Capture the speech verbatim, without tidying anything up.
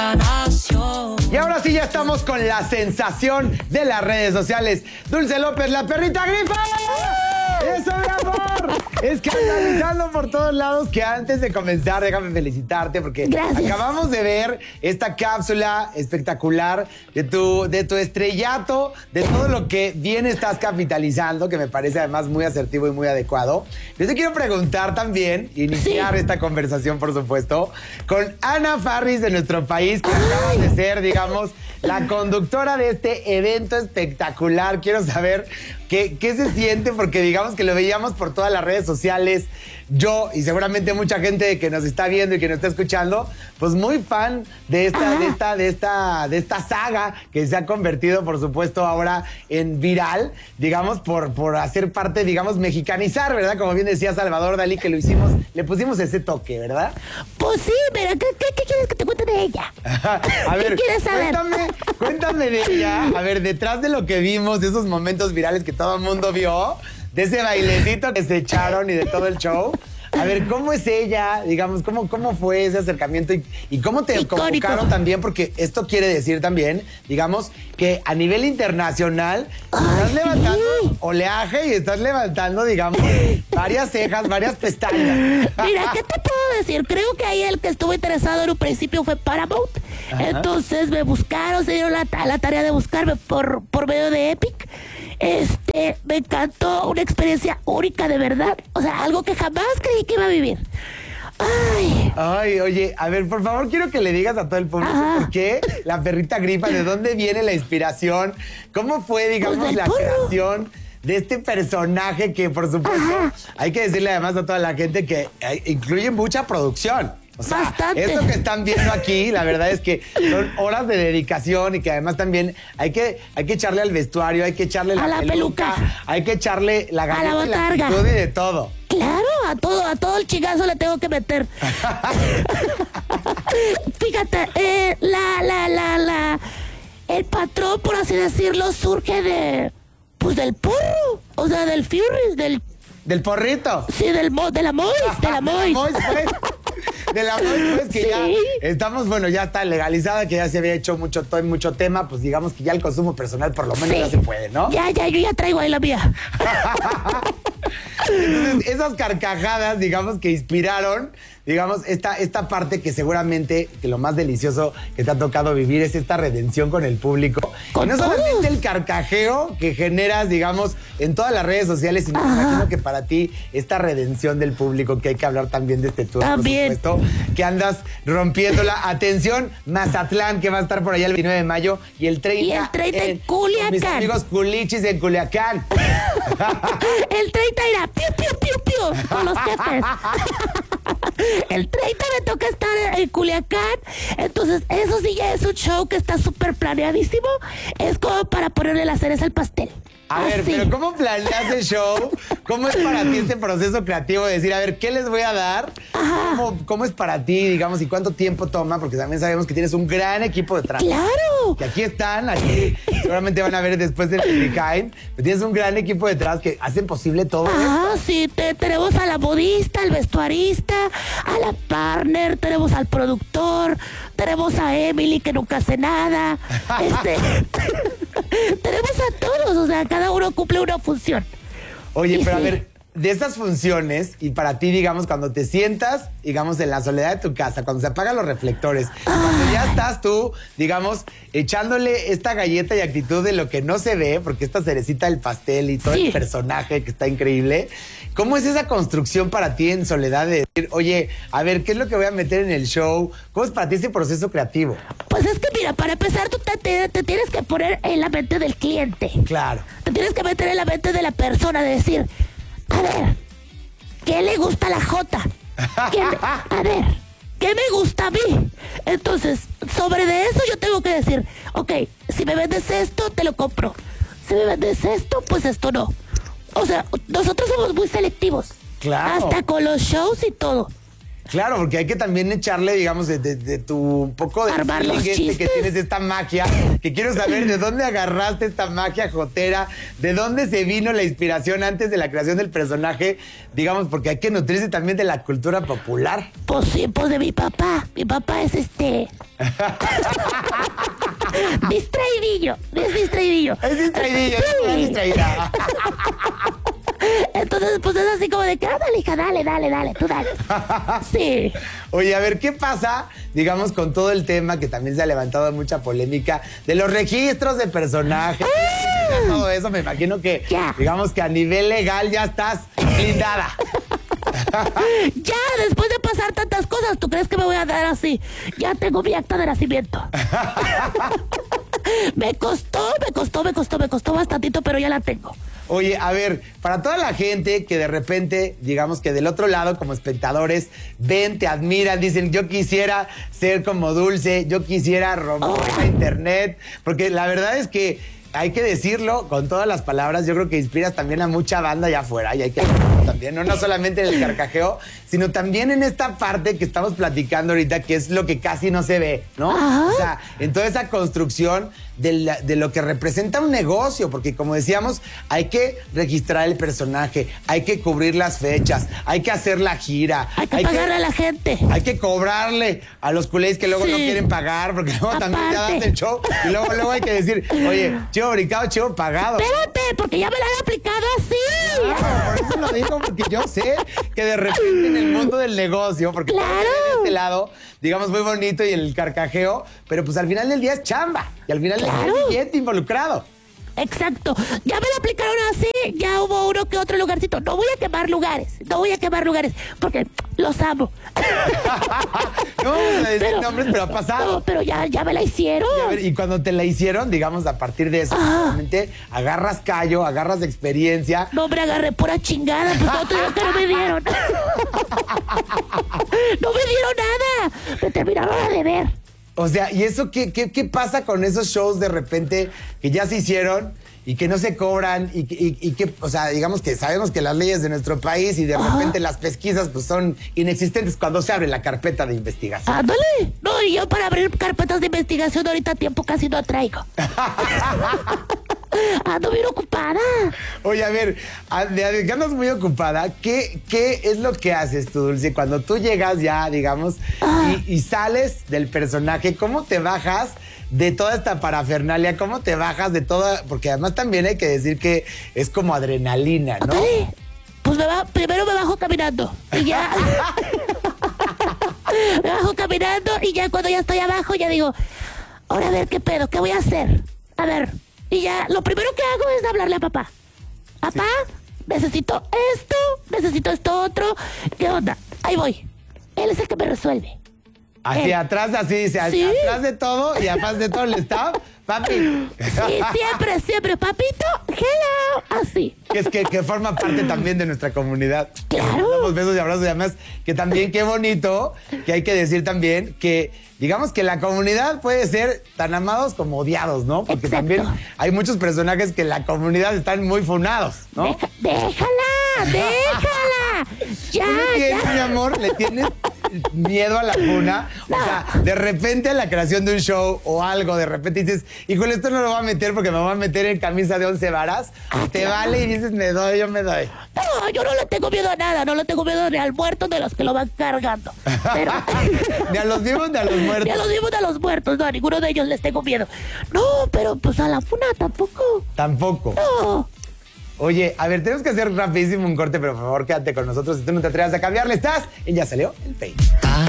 otra nación. Y ahora sí ya estamos con la sensación de las redes sociales. Dulce López, la perrita grifa. ¡Eso, mi amor! Escandalizando por todos lados, que antes de comenzar, déjame felicitarte porque Gracias. Acabamos de ver esta cápsula espectacular de tu, de tu estrellato, de todo lo que bien estás capitalizando, que me parece además muy asertivo y muy adecuado. Yo te quiero preguntar también, iniciar Sí. esta conversación, por supuesto, con Ana Farris de nuestro país, que acaba de ser, digamos, la conductora de este evento espectacular. Quiero saber qué, qué se siente, porque digamos que lo veíamos por todas las redes sociales. Yo, y seguramente mucha gente que nos está viendo y que nos está escuchando, pues muy fan de esta, de esta, de esta, de esta saga que se ha convertido, por supuesto, ahora en viral, digamos, por, por hacer parte, digamos, mexicanizar, ¿verdad? Como bien decía Salvador Dalí, que lo hicimos, le pusimos ese toque, ¿verdad? Pues sí, pero ¿qué, qué, qué quieres que te cuente de ella? A ver, ¿Qué quieres saber? Cuéntame, cuéntame de ella. A ver, detrás de lo que vimos, de esos momentos virales que todo el mundo vio, de ese bailecito que se echaron y de todo el show. A ver, ¿cómo es ella? Digamos, ¿cómo, cómo fue ese acercamiento? Y, y cómo te Icónico. convocaron también, porque esto quiere decir también, digamos, que a nivel internacional estás Ay, levantando sí. oleaje y estás levantando, digamos, varias cejas, varias pestañas. Mira, ¿qué te puedo decir? Creo que ahí el que estuvo interesado en un principio fue Paramount. Ajá. Entonces me buscaron, se dieron la, la tarea de buscarme por, por medio de Epic. Este, me encantó, una experiencia única de verdad. O sea, algo que jamás creí que iba a vivir. Ay, Ay, oye, a ver, por favor, quiero que le digas a todo el público Ajá. por qué la perrita grifa, de dónde viene la inspiración, cómo fue, digamos, Pues del la porro. creación de este personaje que, por supuesto, Ajá. hay que decirle además a toda la gente que eh, incluye mucha producción. O sea, Bastante. esto que están viendo aquí, la verdad es que son horas de dedicación y que además también hay que, hay que echarle al vestuario, hay que echarle la, A la peluca. hay que echarle la la galleta y la botarga. actitud y de todo. claro, a todo, a todo el chingazo le tengo que meter. Fíjate, eh, la, la, la, la, el patrón, por así decirlo, surge de, pues del porro, o sea, del Furries, del, Del porrito. sí, del, mo- de la Mois, de la Mois. Mois, pues. De la Mois, pues, que Sí. ya estamos, bueno, ya está legalizada, que ya se había hecho mucho, to- mucho tema, pues digamos que ya el consumo personal por lo menos Sí. ya se puede, ¿no? Ya, ya, yo ya traigo ahí la mía. Entonces, esas carcajadas, digamos, que inspiraron, digamos, esta, esta parte que seguramente que lo más delicioso que te ha tocado vivir es esta redención con el público. Con y no todos. solamente el carcajeo que generas, digamos, en todas las redes sociales, sino me Ajá. imagino que para ti esta redención del público, que hay que hablar también de este tour, También. por supuesto, que andas rompiéndola. Atención, Mazatlán, que va a estar por allá el veintinueve de mayo, y el treinta, Y el treinta en con mis Culiacán. amigos culichis en Culiacán. El treinta irá piu, piu, piu, piu, con los jefes. El treinta me toca estar en Culiacán. Entonces, eso sí ya es un show que está súper planeadísimo. Es como para ponerle la cereza al pastel. A ver, Así. pero ¿cómo planeas el show? ¿Cómo es para ti este proceso creativo de decir, a ver, ¿qué les voy a dar? ¿Cómo, cómo es para ti, digamos, y cuánto tiempo toma? Porque también sabemos que tienes un gran equipo detrás. ¡Claro! Que aquí están, aquí seguramente van a ver después del Behind, pero tienes un gran equipo detrás que hacen posible todo esto. Ah, sí, te- tenemos a la modista, al vestuarista, a la partner, tenemos al productor, tenemos a Emily que nunca hace nada. Este, tenemos a todos, o sea, cada uno cumple una función. Oye, Y pero a sí. ver, de estas funciones, y para ti, digamos, cuando te sientas, digamos, en la soledad de tu casa, cuando se apagan los reflectores, cuando ya estás tú, digamos, echándole esta galleta y actitud de lo que no se ve, porque esta cerecita del pastel y todo Sí. el personaje que está increíble, ¿cómo es esa construcción para ti en soledad de decir, oye, a ver, ¿qué es lo que voy a meter en el show? ¿Cómo es para ti ese proceso creativo? Pues es que mira, para empezar tú te, te- te tienes que poner en la mente del cliente. Claro. Te tienes que meter en la mente de la persona, de decir, a ver, ¿qué le gusta a la Jota? ¿Qué me- a ver, ¿qué me gusta a mí? Entonces, sobre de eso yo tengo que decir, ok, si me vendes esto, te lo compro. Si me vendes esto, pues esto no. O sea, nosotros somos muy selectivos. Claro. Hasta con los shows y todo. Claro, porque hay que también echarle, digamos, de, de, de tu un poco de Armar los feeling este chistes. que tienes, esta magia, que quiero saber de dónde agarraste esta magia jotera, de dónde se vino la inspiración antes de la creación del personaje, digamos, porque hay que nutrirse también de la cultura popular. Pues sí, pues de mi papá. Mi papá es este... distraidillo, es distraidillo. Es distraidillo, Sí. es distraída. Entonces, pues es así como de que, ándale, hija, dale, dale, dale, tú dale. Sí. Oye, a ver, ¿qué pasa, digamos, con todo el tema que también se ha levantado mucha polémica de los registros de personajes? ¡Ah! Todo eso, me imagino que, Ya. digamos que a nivel legal ya estás blindada. Ya, después de pasar tantas cosas, ¿tú crees que me voy a dar así? Ya tengo mi acta de nacimiento. Me costó, me costó, me costó, me costó bastantito, pero ya la tengo. Oye, a ver, para toda la gente que de repente, digamos que del otro lado, como espectadores, ven, te admiran, dicen, yo quisiera ser como Dulce, yo quisiera romper la internet, porque la verdad es que hay que decirlo con todas las palabras, yo creo que inspiras también a mucha banda allá afuera, y hay que decirlo también, no, no solamente en el carcajeo, sino también en esta parte que estamos platicando ahorita, que es lo que casi no se ve, ¿no? Ajá. O sea, en toda esa construcción de, la- de lo que representa un negocio, porque como decíamos, hay que registrar el personaje, hay que cubrir las fechas, hay que hacer la gira, Hay que pagarle a la gente. hay que cobrarle a los culés que luego Sí. no quieren pagar, porque luego también ya Aparte. das el show y luego, luego hay que decir, oye, chivo brincado, chivo pagado. Espérate, porque ya me la han aplicado así. Ah, por eso lo digo, porque yo sé que de repente en el mundo del negocio, porque Claro. puede ser de este lado, digamos, muy bonito y el carcajeo, pero pues al final del día es chamba y al final del día Claro. es billete involucrado. Exacto. Ya me la aplicaron así. Ya hubo uno que otro lugarcito. No voy a quemar lugares. No voy a quemar lugares. Porque los amo. No vamos a decir Pero- nombres, pero ha pasado. No, pero ya, ya me la hicieron. Y, a ver, y cuando te la hicieron, digamos, a partir de eso, Ah. realmente agarras callo, agarras experiencia. No, me agarré pura chingada. Pues no, te digo que no me dieron. No me dieron nada. Me terminaron a deber. O sea, ¿y eso qué, qué, qué pasa con esos shows de repente que ya se hicieron y que no se cobran y, que- y, y que, o sea, digamos que sabemos que las leyes de nuestro país y de repente las pesquisas pues son inexistentes cuando se abre la carpeta de investigación? Ándale. No, y yo para abrir carpetas de investigación ahorita tiempo casi no traigo. Ando bien ocupada. Oye, a ver, a- de que andas muy ocupada, ¿qué, ¿qué es lo que haces tú, Dulce? Cuando tú llegas ya, digamos, y, y sales del personaje, ¿cómo te bajas de toda esta parafernalia? ¿Cómo te bajas de toda...? Porque además también hay que decir que es como adrenalina, ¿no? Ándale. Pues me va, primero me bajo caminando. Y ya. Me bajo caminando y ya cuando ya estoy abajo ya digo, ahora a ver qué pedo, ¿qué voy a hacer? A ver. Y ya, lo primero que hago es hablarle a papá. Papá, necesito esto, necesito esto otro. ¿Qué onda? Ahí voy. Él es el que me resuelve. Hacia Eh. atrás, así dice, Sí. atrás de todo y además de todo el staff, papi. Sí, siempre, siempre, papito, hello, así. Que es que, que forma parte también de nuestra comunidad. Claro. Damos besos y abrazos y además que también qué bonito, que hay que decir también que digamos que la comunidad puede ser tan amados como odiados, ¿no? Porque Exacto. también hay muchos personajes que en la comunidad están muy funados, ¿no? Deja- déjala, déjala. Ya, ¿Tú le tienes, ya. mi amor? ¿Le tienes miedo a la funa? O sea, de repente a la creación de un show o algo, de repente dices, híjole, esto no lo voy a meter porque me voy a meter en camisa de once varas. Te vale y dices, me doy, yo me doy. No, yo no le tengo miedo a nada, no le tengo miedo ni al muerto ni a los que lo van cargando. Pero Ni a los vivos ni a los muertos. ni a los vivos ni a los muertos, no, a ninguno de ellos les tengo miedo. No, pero pues a la funa tampoco. Tampoco. No. Oye, a ver, tenemos que hacer rapidísimo un corte, pero por favor quédate con nosotros. Si tú no te atreves a cambiarle, estás. Y ya salió el peine.